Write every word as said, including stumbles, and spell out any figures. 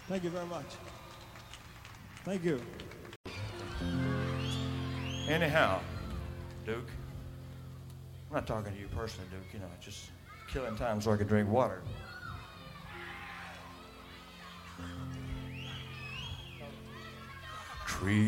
Thank you very much. Thank you. Anyhow, Duke, I'm not talking to you personally, Duke, you know, just killing time so I could drink water. Tree